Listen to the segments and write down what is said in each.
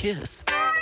Kiss.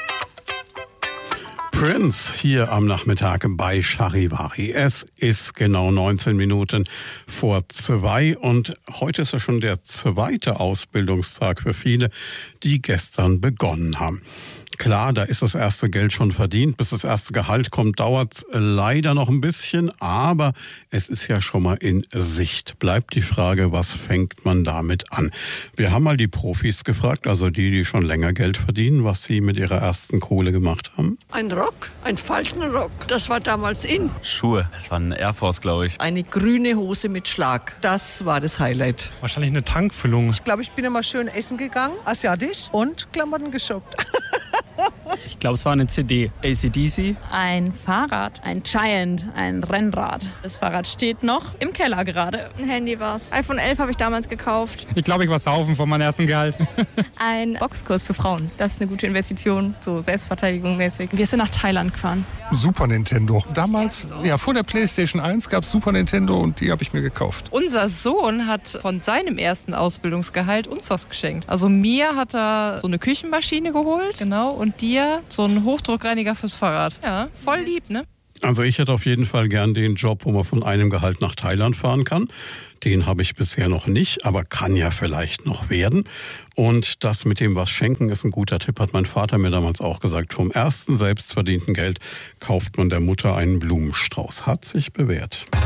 Prince hier am Nachmittag bei Charivari. Es ist genau 19 Minuten vor 2 und heute ist ja schon der zweite Ausbildungstag für viele, die gestern begonnen haben. Klar, da ist das erste Geld schon verdient. Bis das erste Gehalt kommt, dauert es leider noch ein bisschen, aber es ist ja schon mal in Sicht. Bleibt die Frage, was fängt man damit an? Wir haben mal die Profis gefragt, also die schon länger Geld verdienen, was sie mit ihrer ersten Kohle gemacht haben. Ein Rock, ein Faltenrock, das war damals in. Schuhe, das war ein Air Force, glaube ich. Eine grüne Hose mit Schlag, das war das Highlight. Wahrscheinlich eine Tankfüllung. Ich glaube, ich bin immer schön essen gegangen, asiatisch und Klamotten geshoppt. Ich glaube, es war eine CD. AC/DC. Ein Fahrrad, ein Giant, ein Rennrad. Das Fahrrad steht noch im Keller gerade. Ein Handy war's. iPhone 11 habe ich damals gekauft. Ich glaube, ich war saufen von meinem ersten Gehalt. Ein Boxkurs für Frauen. Das ist eine gute Investition, so Selbstverteidigung mäßig. Wir sind nach Thailand gefahren. Super Nintendo. Damals, vor der PlayStation 1 gab es Super Nintendo und die habe ich mir gekauft. Unser Sohn hat von seinem ersten Ausbildungsgehalt uns was geschenkt. Also mir hat er so eine Küchenmaschine geholt, genau, und dir so einen Hochdruckreiniger fürs Fahrrad. Ja, voll lieb, ne? Also ich hätte auf jeden Fall gern den Job, wo man von einem Gehalt nach Thailand fahren kann. Den habe ich bisher noch nicht, aber kann ja vielleicht noch werden. Und das mit dem was schenken ist ein guter Tipp, hat mein Vater mir damals auch gesagt. Vom ersten selbstverdienten Geld kauft man der Mutter einen Blumenstrauß. Hat sich bewährt.